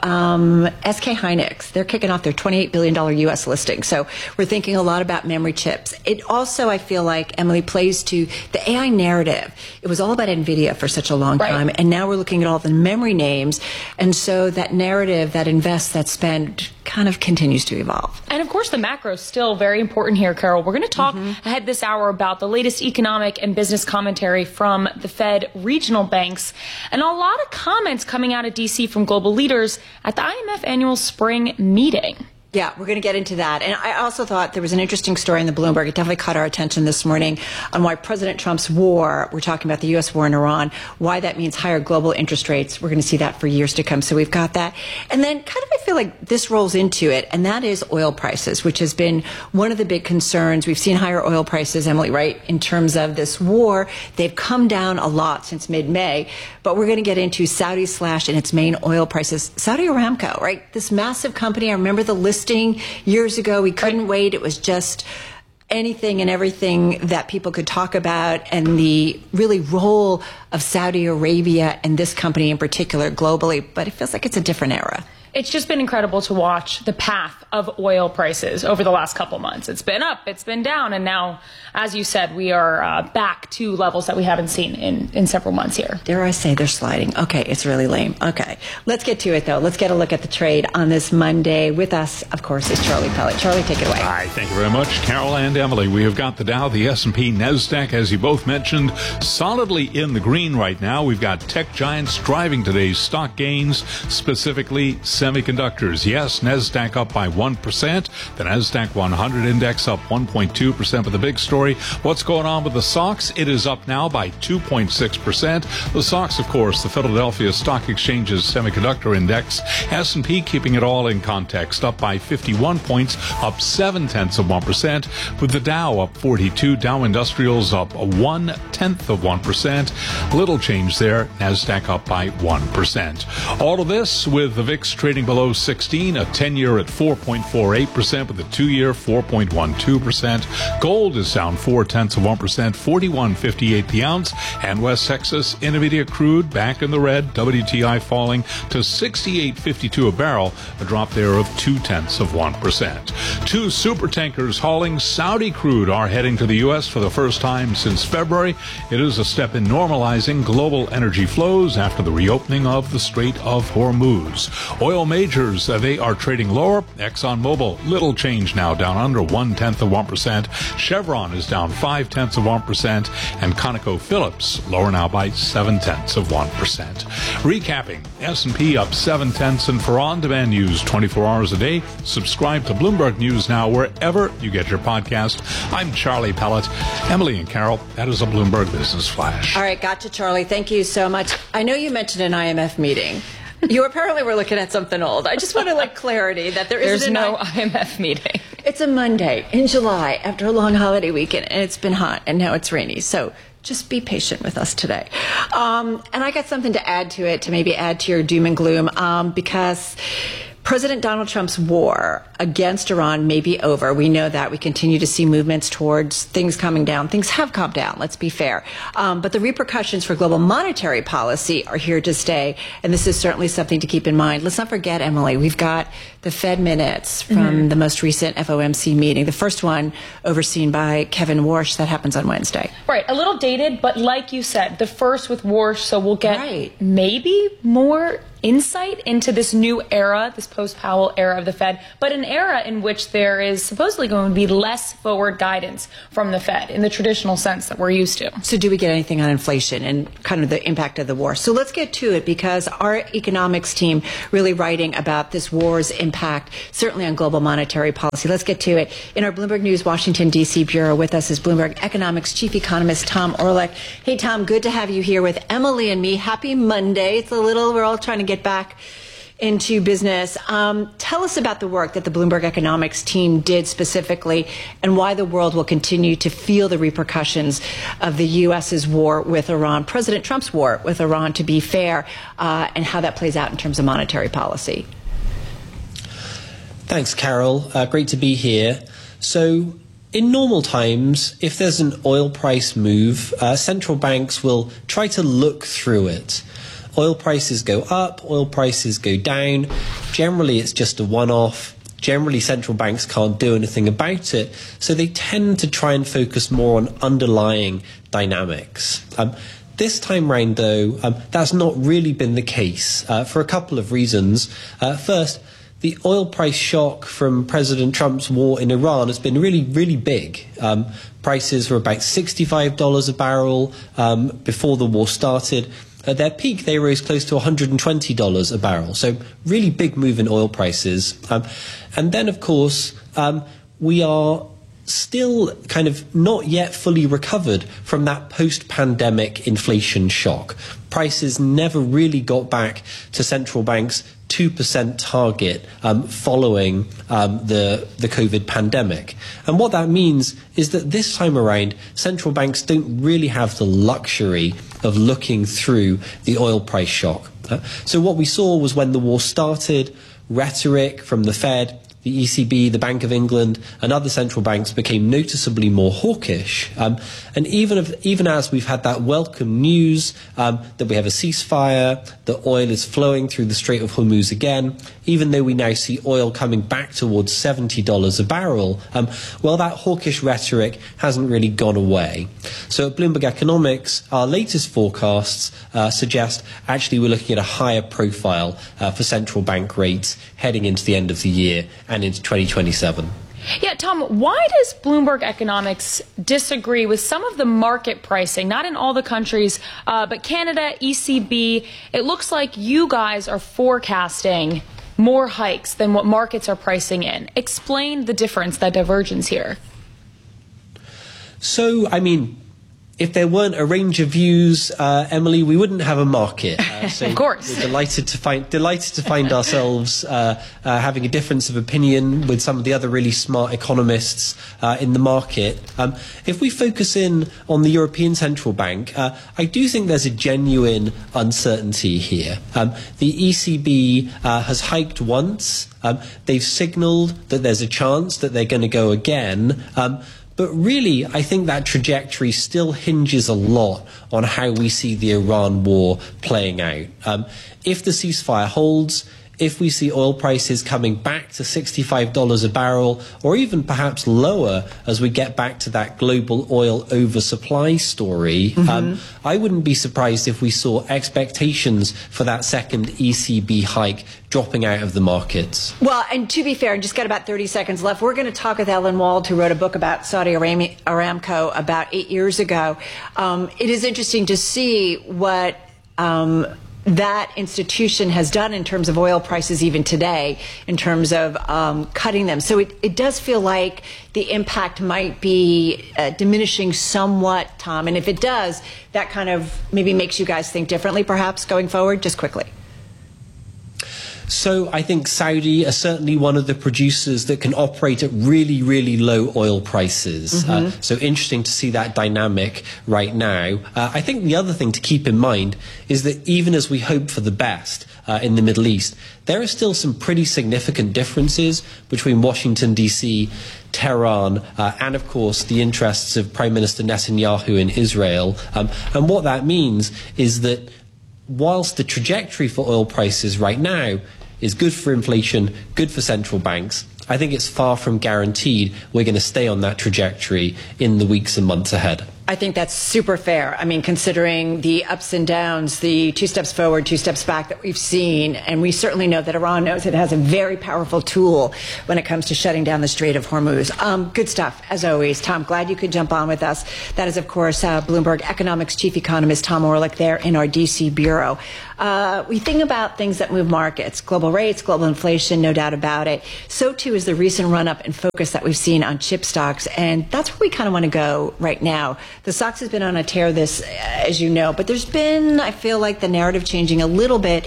SK Hynix. They're kicking off their $28 billion U.S. listing. So we're thinking a lot about memory chips. It also, I feel like, Emily, plays to the AI narrative. It was all about NVIDIA for such a long time, and now we're looking at all the memory names. And so that narrative, that invest, that spend kind of continues to evolve. And of course, the macro is still very important here, Carol. We're going to talk ahead this hour about the latest economic and business commentary from the Fed regional banks and a lot of comments coming out of D.C. from global leaders at the IMF annual spring meeting. Yeah, we're going to get into that. And I also thought there was an interesting story in the Bloomberg. It definitely caught our attention this morning on why President Trump's war, we're talking about the U.S. war in Iran, why that means higher global interest rates. We're going to see that for years to come. So we've got that. And then kind of I feel like this rolls into it, and that is oil prices, which has been one of the big concerns. We've seen higher oil prices, Emily, right, in terms of this war. They've come down a lot since mid-May. But we're going to get into Saudi's slash in its main oil prices. Saudi Aramco, right, this massive company. I remember the listing years ago. We couldn't wait. It was just anything and everything that people could talk about, and the really role of Saudi Arabia and this company in particular globally. But it feels like it's a different era. It's just been incredible to watch the path of oil prices over the last couple months. It's been up, it's been down, and now, as you said, we are back to levels that we haven't seen in several months here. Dare I say they're sliding? Okay, it's really lame. Okay, let's get to it, though. Let's get a look at the trade on this Monday. With us, of course, is Charlie Pellet. Charlie, take it away. All right, thank you very much, Carol and Emily. We have got the Dow, the S&P, NASDAQ, as you both mentioned, solidly in the green right now. We've got tech giants driving today's stock gains, specifically semiconductors. Yes, NASDAQ up by 1%. The NASDAQ 100 index up 1.2%. But the big story, what's going on with the SOX? It is up now by 2.6%. The SOX, of course, the Philadelphia Stock Exchange's semiconductor index. S&P keeping it all in context, up by 51 points, up 0.7%. With the Dow up 42, Dow Industrials up 0.1%. Little change there. NASDAQ up by 1%. All of this with the VIX trading below 16, a 10-year at 4.48%, with a 2-year 4.12%. Gold is down 0.4%, 41.58 the ounce. And West Texas Intermediate crude back in the red. WTI falling to 68.52 a barrel, a drop there of 0.2%. Two super tankers hauling Saudi crude are heading to the U.S. for the first time since February. It is a step in normalizing global energy flows after the reopening of the Strait of Hormuz. Oil majors, they are trading lower. ExxonMobil, little change now, down under 0.1%. Chevron is down 0.5%, and ConocoPhillips lower now by 0.7%. Recapping, S&P up 0.7, and for on-demand news 24 hours a day, subscribe to Bloomberg News Now wherever you get your podcast. I'm Charlie Pellet. Emily and Carol, that is a Bloomberg Business Flash. All right, gotcha, Charlie. Thank you so much. I know you mentioned an IMF meeting. You apparently were looking at something old. I just want to clarity that there's no IMF meeting. It's a Monday in July after a long holiday weekend, and it's been hot, and now it's rainy. So just be patient with us today. And I got something to add to it, to maybe add to your doom and gloom, because President Donald Trump's war against Iran may be over. We know that. We continue to see movements towards things calming down. Things have calmed down, let's be fair. But the repercussions for global monetary policy are here to stay. And this is certainly something to keep in mind. Let's not forget, Emily, we've got the Fed minutes from the most recent FOMC meeting. The first one overseen by Kevin Warsh. That happens on Wednesday. Right. A little dated, but like you said, the first with Warsh. So we'll get maybe more insight into this new era, this post-Powell era of the Fed, but an era in which there is supposedly going to be less forward guidance from the Fed in the traditional sense that we're used to. So do we get anything on inflation and kind of the impact of the war? So let's get to it, because our economics team really writing about this war's impact, certainly on global monetary policy. Let's get to it. In our Bloomberg News Washington, D.C. bureau with us is Bloomberg Economics Chief Economist Tom Orlik. Hey, Tom, good to have you here with Emily and me. Happy Monday. It's we're all trying to get back into business. Tell us about the work that the Bloomberg Economics team did specifically and why the world will continue to feel the repercussions of the U.S.'s war with Iran, President Trump's war with Iran, to be fair, and how that plays out in terms of monetary policy. Thanks, Carol. Great to be here. So, in normal times, if there's an oil price move, central banks will try to look through it. Oil prices go up, oil prices go down. Generally, it's just a one-off. Generally, central banks can't do anything about it, so they tend to try and focus more on underlying dynamics. This time round, though, that's not really been the case for a couple of reasons. First, the oil price shock from President Trump's war in Iran has been really, really big. Prices were about $65 a barrel before the war started. At their peak, they rose close to $120 a barrel. So really big move in oil prices. And then, of course, we are still kind of not yet fully recovered from that post-pandemic inflation shock. Prices never really got back to central banks' 2% target following the COVID pandemic. And what that means is that this time around, central banks don't really have the luxury of looking through the oil price shock. So what we saw was when the war started, rhetoric from the Fed, the ECB, the Bank of England, and other central banks became noticeably more hawkish. And even as we've had that welcome news that we have a ceasefire, that oil is flowing through the Strait of Hormuz again, even though we now see oil coming back towards $70 a barrel, well, that hawkish rhetoric hasn't really gone away. So at Bloomberg Economics, our latest forecasts suggest actually we're looking at a higher profile for central bank rates heading into the end of the year and into 2027. Yeah, Tom, why does Bloomberg Economics disagree with some of the market pricing, not in all the countries, but Canada, ECB? It looks like you guys are forecasting more hikes than what markets are pricing in. Explain the difference, that divergence here. So, I mean, if there weren't a range of views, Emily, we wouldn't have a market. So of course. We're delighted to find ourselves having a difference of opinion with some of the other really smart economists in the market. If we focus in on the European Central Bank, I do think there's a genuine uncertainty here. The ECB has hiked once. They've signalled that there's a chance that they're going to go again. But really, I think that trajectory still hinges a lot on how we see the Iran war playing out. If the ceasefire holds, if we see oil prices coming back to $65 a barrel, or even perhaps lower as we get back to that global oil oversupply story, I wouldn't be surprised if we saw expectations for that second ECB hike dropping out of the markets. Well, and to be fair, and just got about 30 seconds left, we're going to talk with Ellen Wald, who wrote a book about Saudi Aramco about 8 years ago. It is interesting to see what that institution has done in terms of oil prices even today, in terms of cutting them. So it does feel like the impact might be diminishing somewhat, Tom. And if it does, that kind of maybe makes you guys think differently, perhaps, going forward. Just quickly. So I think Saudi are certainly one of the producers that can operate at really, really low oil prices. So interesting to see that dynamic right now. I think the other thing to keep in mind is that even as we hope for the best in the Middle East, there are still some pretty significant differences between Washington, D.C., Tehran, and of course the interests of Prime Minister Netanyahu in Israel. And what that means is that whilst the trajectory for oil prices right now is good for inflation, good for central banks, I think it's far from guaranteed we're going to stay on that trajectory in the weeks and months ahead. I think that's super fair. I mean, considering the ups and downs, the 2 steps forward, 2 steps back that we've seen, and we certainly know that Iran knows it has a very powerful tool when it comes to shutting down the Strait of Hormuz. Good stuff, as always. Tom, glad you could jump on with us. That is, of course, Bloomberg Economics Chief Economist Tom Orlik there in our D.C. bureau. We think about things that move markets, global rates, global inflation, no doubt about it. So, too, is the recent run-up and focus that we've seen on chip stocks, and that's where we kind of want to go right now. The stocks has been on a tear, this, as you know, but there's been, I feel like, the narrative changing a little bit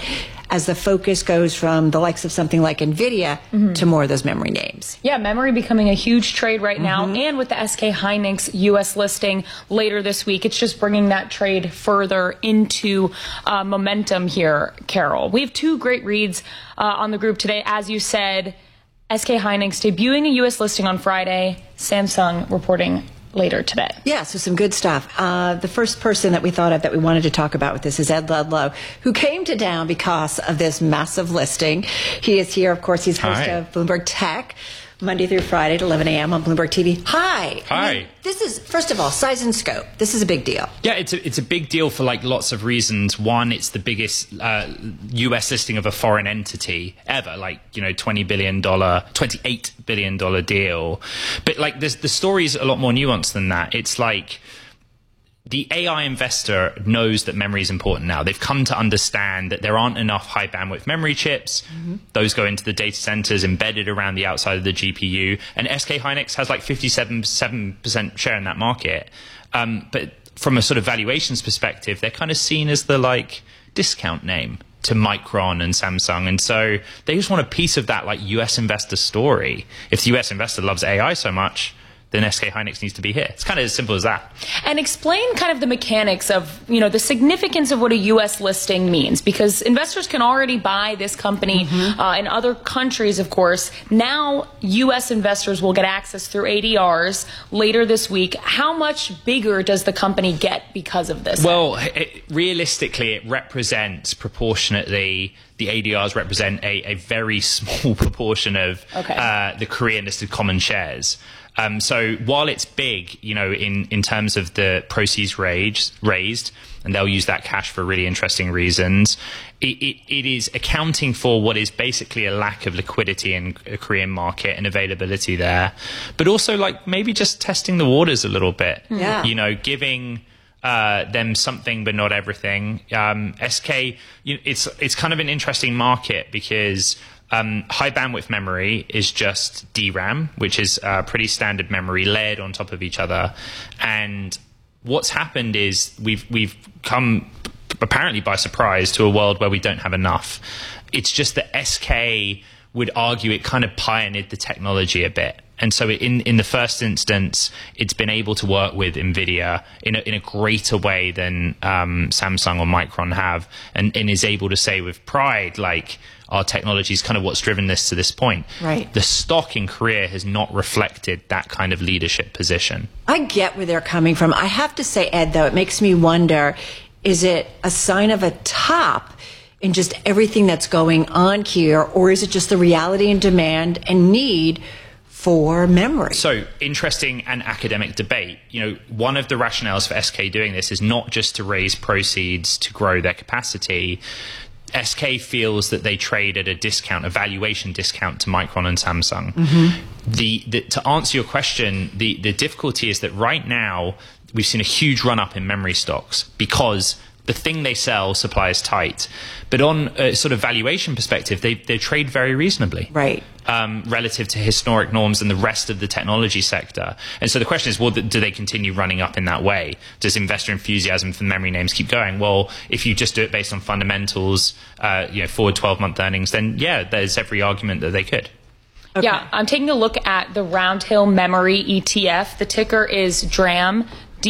as the focus goes from the likes of something like NVIDIA to more of those memory names. Yeah, memory becoming a huge trade right now. And with the SK Hynix U.S. listing later this week, it's just bringing that trade further into momentum here, Carol. We have two great reads on the group today. As you said, SK Hynix debuting a U.S. listing on Friday, Samsung reporting later today. Yeah, so some good stuff. The first person that we thought of that we wanted to talk about with this is Ed Ludlow, who came to Down because of this massive listing. He is here, of course, he's host of Bloomberg Tech, Monday through Friday at 11 a.m. on Bloomberg TV. Hi. Hi. This is, first of all, size and scope. This is a big deal. Yeah, it's a big deal for like lots of reasons. One, it's the biggest U.S. listing of a foreign entity ever, like, you know, $28 billion deal. But like the story's a lot more nuanced than that. It's like the AI investor knows that memory is important now. They've come to understand that there aren't enough high bandwidth memory chips. Those go into the data centers embedded around the outside of the GPU. And SK Hynix has like 57% share in that market. But from a sort of valuations perspective, they're kind of seen as the like discount name to Micron and Samsung. And so they just want a piece of that like US investor story. If the US investor loves AI so much, then SK Hynix needs to be here. It's kind of as simple as that. And explain kind of the mechanics of, you know, the significance of what a U.S. listing means, because investors can already buy this company in other countries, of course. Now, U.S. investors will get access through ADRs later this week. How much bigger does the company get because of this? Well, realistically, it represents proportionately, the ADRs represent a very small proportion of the Korean listed common shares. So while it's big, you know, in terms of the proceeds raised, and they'll use that cash for really interesting reasons, it is accounting for what is basically a lack of liquidity in a Korean market and availability there, but also like maybe just testing the waters a little bit. Yeah. You know, giving them something but not everything. SK, it's kind of an interesting market because high bandwidth memory is just DRAM, which is pretty standard memory layered on top of each other. And what's happened is we've come apparently by surprise to a world where we don't have enough. It's just that SK would argue it kind of pioneered the technology a bit. And so in the first instance, it's been able to work with NVIDIA in a greater way than Samsung or Micron have, and is able to say with pride, like, our technology is kind of what's driven this to this point. Right. The stock in Korea has not reflected that kind of leadership position. I get where they're coming from. I have to say, Ed, though, it makes me wonder, is it a sign of a top in just everything that's going on here, or is it just the reality and demand and need for memory? So, interesting and academic debate. You know, one of the rationales for SK doing this is not just to raise proceeds to grow their capacity. SK feels that they trade at a discount, a valuation discount to Micron and Samsung. To answer your question, the difficulty is that right now we've seen a huge run up in memory stocks because the thing they sell, supply is tight. But on a sort of valuation perspective, they trade very reasonably. Right. Relative to historic norms and the rest of the technology sector. And so the question is, well, do they continue running up in that way? Does investor enthusiasm for memory names keep going? Well, if you just do it based on fundamentals, forward 12-month earnings, then yeah, there's every argument that they could. Okay. Yeah, I'm taking a look at the Roundhill Memory ETF. The ticker is DRAM.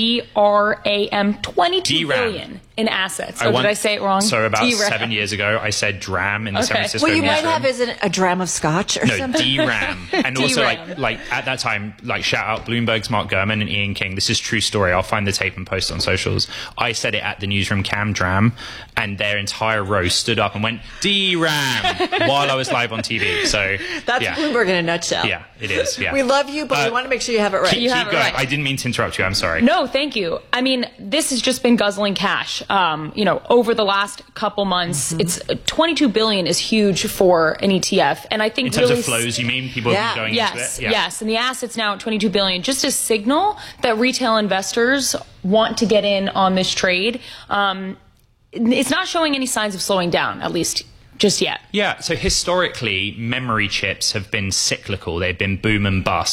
DRAM, 22 billion in assets. Did I say it wrong? So about DRAM. 7 years ago, I said DRAM in the San Francisco Well, you might newsroom. have is it a dram of scotch or something? No, DRAM. And also, like at that time, like shout out Bloomberg's Mark Gurman and Ian King. This is true story. I'll find the tape and post on socials. I said it at the newsroom, DRAM, and their entire row stood up and went DRAM while I was live on TV. So that's Bloomberg in a nutshell. Yeah, it is. Yeah. We love you, but we want to make sure you have it right. Keep going. Right. I didn't mean to interrupt you. I'm sorry. No, thank you. I mean, this has just been guzzling cash. Over the last couple months, it's 22 billion is huge for an ETF, and I think in terms of flows, you mean people have been going into it? Yes, and the assets now at 22 billion, just a signal that retail investors want to get in on this trade. It's not showing any signs of slowing down, at least just yet. Yeah, so historically, memory chips have been cyclical. They've been boom and bust.